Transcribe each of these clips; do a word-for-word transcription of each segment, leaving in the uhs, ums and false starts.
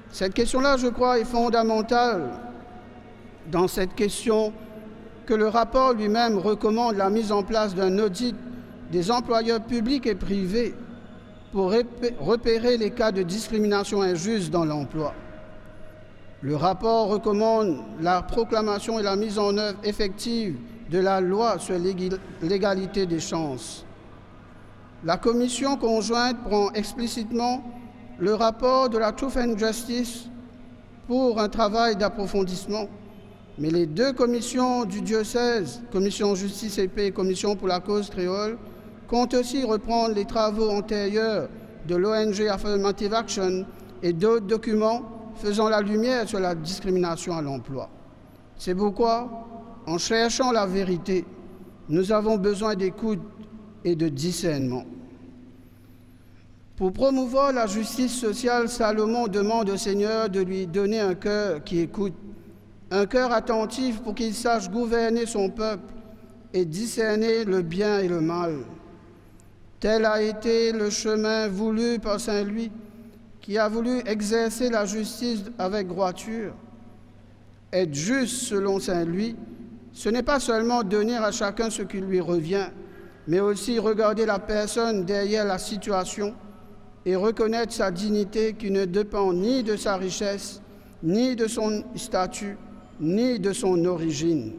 Cette question-là, je crois, est fondamentale dans cette question que le rapport lui-même recommande la mise en place d'un audit des employeurs publics et privés pour repérer les cas de discrimination injuste dans l'emploi. Le rapport recommande la proclamation et la mise en œuvre effective de la loi sur l'égalité des chances. La commission conjointe prend explicitement le rapport de la Truth and Justice pour un travail d'approfondissement, mais les deux commissions du diocèse, Commission Justice et Paix et Commission pour la cause créole, comptent aussi reprendre les travaux antérieurs de l'O N G Affirmative Action et d'autres documents faisant la lumière sur la discrimination à l'emploi. C'est pourquoi, en cherchant la vérité, nous avons besoin d'écoute et de discernement. Pour promouvoir la justice sociale, Salomon demande au Seigneur de lui donner un cœur qui écoute, un cœur attentif pour qu'il sache gouverner son peuple et discerner le bien et le mal. Tel a été le chemin voulu par Saint Louis, qui a voulu exercer la justice avec droiture. Être juste, selon Saint Louis, ce n'est pas seulement donner à chacun ce qui lui revient, mais aussi regarder la personne derrière la situation et reconnaître sa dignité qui ne dépend ni de sa richesse, ni de son statut, ni de son origine.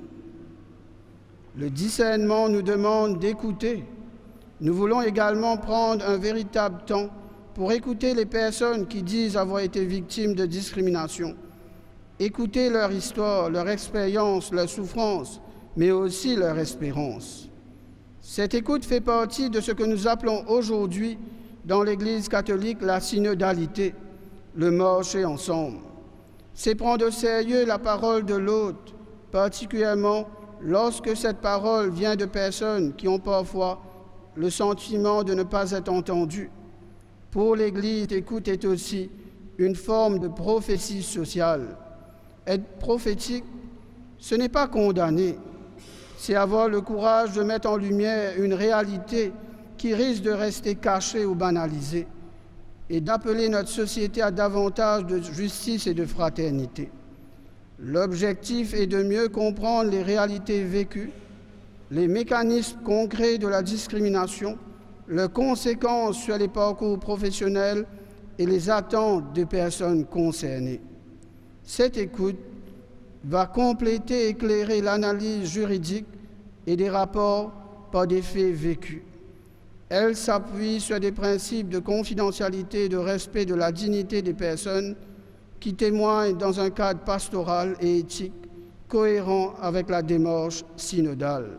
Le discernement nous demande d'écouter. Nous voulons également prendre un véritable temps pour écouter les personnes qui disent avoir été victimes de discrimination, écouter leur histoire, leur expérience, leur souffrance, mais aussi leur espérance. Cette écoute fait partie de ce que nous appelons aujourd'hui dans l'Église catholique la synodalité, le marcher ensemble. C'est prendre au sérieux la parole de l'autre, particulièrement lorsque cette parole vient de personnes qui ont parfois le sentiment de ne pas être entendues. Pour l'Église, l'écoute est aussi une forme de prophétie sociale. Être prophétique, ce n'est pas condamner, c'est avoir le courage de mettre en lumière une réalité qui risque de rester cachée ou banalisée et d'appeler notre société à davantage de justice et de fraternité. L'objectif est de mieux comprendre les réalités vécues, les mécanismes concrets de la discrimination, leurs conséquences sur les parcours professionnels et les attentes des personnes concernées. Cette écoute va compléter et éclairer l'analyse juridique et des rapports par des faits vécus. Elle s'appuie sur des principes de confidentialité et de respect de la dignité des personnes qui témoignent dans un cadre pastoral et éthique cohérent avec la démarche synodale.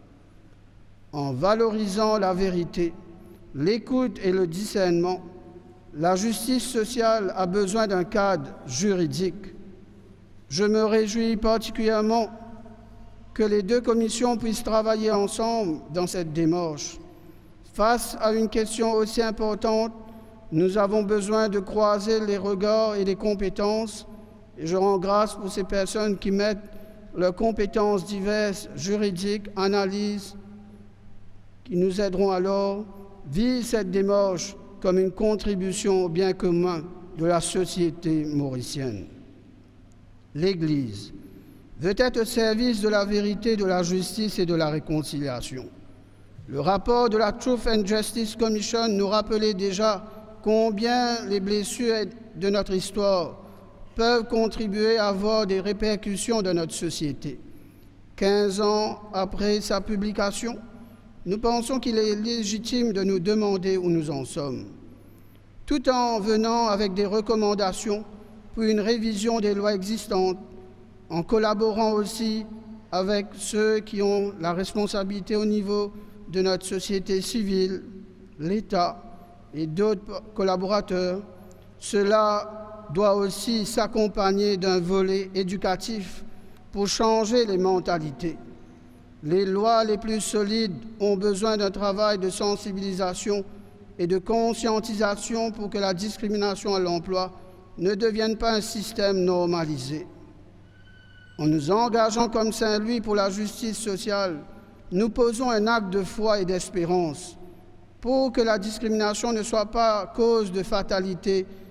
En valorisant la vérité, l'écoute et le discernement, la justice sociale a besoin d'un cadre juridique. Je me réjouis particulièrement que les deux commissions puissent travailler ensemble dans cette démarche. Face à une question aussi importante, nous avons besoin de croiser les regards et les compétences, et je rends grâce pour ces personnes qui mettent leurs compétences diverses, juridiques, analyses, qui nous aideront alors vivre cette démarche comme une contribution au bien commun de la société mauricienne. L'Église veut être au service de la vérité, de la justice et de la réconciliation. Le rapport de la Truth and Justice Commission nous rappelait déjà combien les blessures de notre histoire peuvent contribuer à avoir des répercussions dans notre société. Quinze ans après sa publication, nous pensons qu'il est légitime de nous demander où nous en sommes, tout en venant avec des recommandations pour une révision des lois existantes, en collaborant aussi avec ceux qui ont la responsabilité au niveau de notre société civile, l'État et d'autres collaborateurs. Cela doit aussi s'accompagner d'un volet éducatif pour changer les mentalités. Les lois les plus solides ont besoin d'un travail de sensibilisation et de conscientisation pour que la discrimination à l'emploi ne devienne pas un système normalisé. En nous engageant comme Saint Louis pour la justice sociale, nous posons un acte de foi et d'espérance pour que la discrimination ne soit pas cause de fatalité,